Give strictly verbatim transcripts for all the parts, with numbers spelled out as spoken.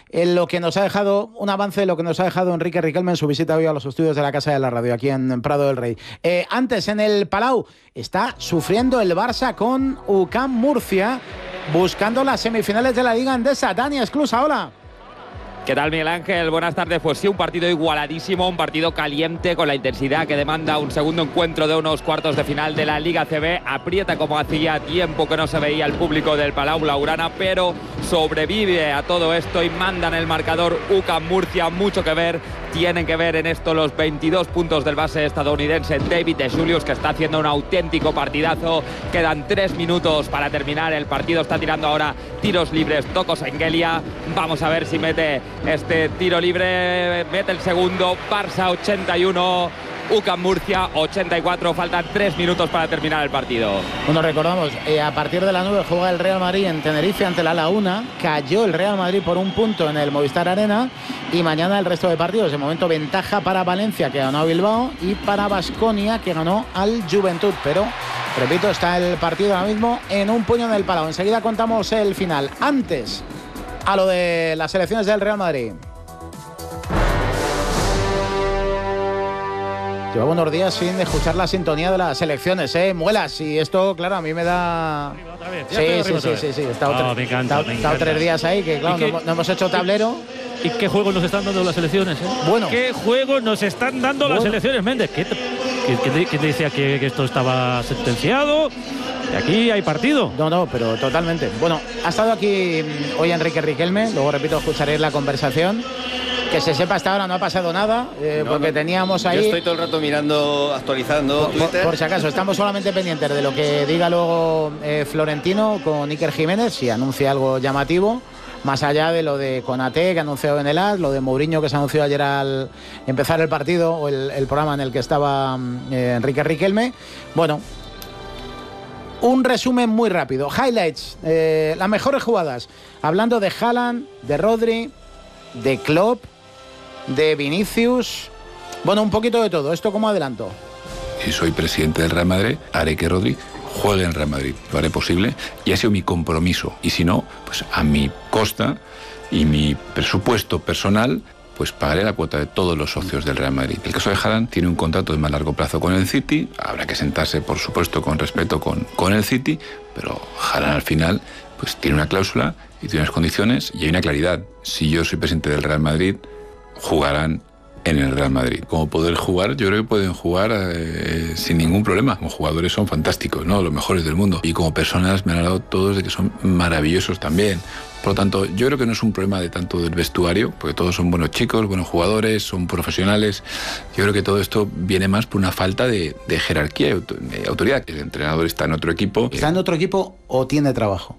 en lo que nos ha dejado, un avance de lo que nos ha dejado Enrique Riquelme en su visita hoy a los estudios de la Casa de la Radio, aquí en Prado del Rey. Eh, antes, en el Palau, está sufriendo el Barça con U C A M Murcia, buscando las semifinales de la Liga Endesa. Dani Esclusa, hola. ¿Qué tal, Miguel Ángel? Buenas tardes. Pues sí, un partido igualadísimo, un partido caliente con la intensidad que demanda un segundo encuentro de unos cuartos de final de la Liga C B. Aprieta como hacía tiempo que no se veía el público del Palau Blaugrana, pero sobrevive a todo esto y mandan el marcador U C A M Murcia. Mucho que ver, tienen que ver en esto los veintidós puntos del base estadounidense David De Julius, que está haciendo un auténtico partidazo. Quedan tres minutos para terminar el partido. Está tirando ahora tiros libres Toko Sengelia. Vamos a ver si mete este tiro libre, mete el segundo. Barça ochenta y uno, U C A M Murcia ochenta y cuatro, faltan tres minutos para terminar el partido. Bueno, recordamos, eh, a partir de las nueve juega el Real Madrid en Tenerife ante la Laguna. Cayó el Real Madrid por un punto en el Movistar Arena, y mañana el resto de partidos. De momento ventaja para Valencia, que ganó a Bilbao, y para Baskonia, que ganó al Juventud. Pero, repito, está el partido ahora mismo en un puño en el Palau. Enseguida contamos el final. Antes, a lo de las selecciones del Real Madrid. Llevaba unos días sin escuchar la sintonía de las selecciones, ¿eh? Muelas, y esto, claro, a mí me da... Sí, sí, sí, sí, sí, he estado, oh, tre... encanta, he estado tres días ahí, que claro, no, no hemos hecho tablero. ¿Y qué juegos nos están dando las selecciones? Eh? Bueno. ¿Qué juegos nos están dando bueno. las selecciones, Méndez? ¿Qué te, qué, qué te, qué te decía que, que esto estaba sentenciado? Y aquí hay partido. No, no, pero totalmente. Bueno, ha estado aquí hoy Enrique Riquelme, luego repito, escucharéis la conversación. Que se sepa, hasta ahora no ha pasado nada, eh, no, porque no, teníamos ahí... Yo estoy todo el rato mirando, actualizando por, Twitter. Por, por si acaso, estamos solamente pendientes de lo que diga luego eh, Florentino con Iker Jiménez, si anuncia algo llamativo, más allá de lo de Konaté, que ha anunciado en el A S, lo de Mourinho, que se anunció ayer al empezar el partido, o el, el programa en el que estaba eh, Enrique Riquelme. Bueno, un resumen muy rápido. Highlights, eh, las mejores jugadas. Hablando de Haaland, de Rodri, de Klopp, de Vinicius, bueno, un poquito de todo. ¿Esto como adelanto? Si soy presidente del Real Madrid, haré que Rodri juegue en Real Madrid, lo haré posible, y ha sido mi compromiso, y si no, pues a mi costa y mi presupuesto personal, pues pagaré la cuota de todos los socios del Real Madrid. El caso de Haaland tiene un contrato de más largo plazo con el City, habrá que sentarse, por supuesto, con respeto con, con el City, pero Haaland al final pues tiene una cláusula y tiene unas condiciones, y hay una claridad. Si yo soy presidente del Real Madrid, jugarán en el Real Madrid. Como poder jugar, yo creo que pueden jugar eh, sin ningún problema. Como jugadores son fantásticos, ¿no? Los mejores del mundo. Y como personas me han hablado todos de que son maravillosos también. Por lo tanto, yo creo que no es un problema de tanto del vestuario, porque todos son buenos chicos, buenos jugadores, son profesionales. Yo creo que todo esto viene más por una falta de, de jerarquía y de autoridad. El entrenador está en otro equipo. ¿Está en otro equipo o tiene trabajo?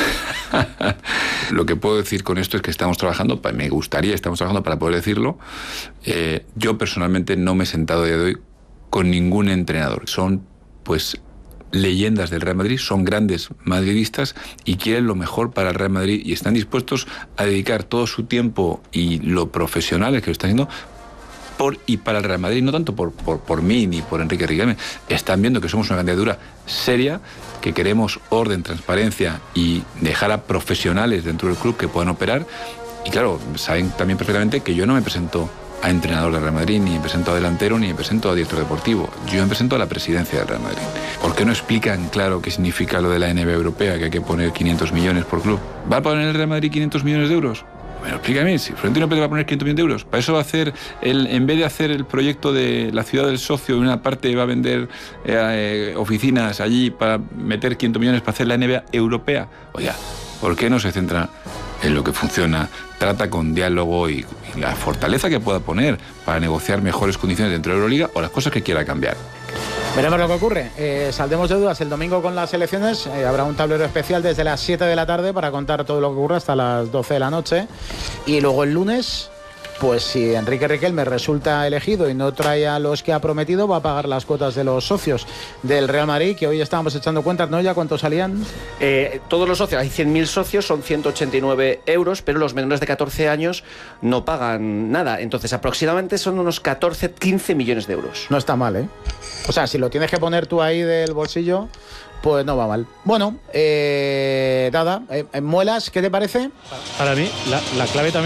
Lo que puedo decir con esto es que estamos trabajando, me gustaría, estamos trabajando para poder decirlo. Eh, yo personalmente no me he sentado a día de hoy con ningún entrenador. Son, pues, leyendas del Real Madrid, son grandes madridistas y quieren lo mejor para el Real Madrid y están dispuestos a dedicar todo su tiempo y lo profesionales que lo están haciendo por y para el Real Madrid, no tanto por, por, por mí ni por Enrique Riquelme. Están viendo que somos una candidatura seria, que queremos orden, transparencia y dejar a profesionales dentro del club que puedan operar. Y claro, saben también perfectamente que yo no me presento a entrenador del Real Madrid, ni me presento a delantero, ni me presento a director deportivo. Yo me presento a la presidencia del Real Madrid. ¿Por qué no explican claro qué significa lo de la N B A europea, que hay que poner quinientos millones por club? ¿Va a poner el Real Madrid quinientos millones de euros? Bueno, explícame, si Florentino Pérez va a poner quinientos millones de euros, para eso va a hacer, el, en vez de hacer el proyecto de la ciudad del socio, en una parte va a vender eh, oficinas allí para meter quinientos millones para hacer la N B A europea. Oiga, ¿por qué no se centra en lo que funciona? Trata con diálogo y, y la fortaleza que pueda poner para negociar mejores condiciones dentro de la Euroliga o las cosas que quiera cambiar. Veremos lo que ocurre. Eh, saldremos de dudas el domingo con las elecciones. Eh, habrá un tablero especial desde las siete de la tarde para contar todo lo que ocurre hasta las doce de la noche. Y luego el lunes, pues si Enrique Riquelme resulta elegido y no trae a los que ha prometido, va a pagar las cuotas de los socios del Real Madrid, que hoy estábamos echando cuentas, ¿no? ¿Ya cuántos salían? Eh, todos los socios, hay cien mil socios, son ciento ochenta y nueve euros, pero los menores de catorce años no pagan nada. Entonces, aproximadamente son unos catorce, quince millones de euros. No está mal, ¿eh? O sea, si lo tienes que poner tú ahí del bolsillo, pues no va mal. Bueno, eh, nada, eh, Muelas, ¿qué te parece? Para mí, la, la clave también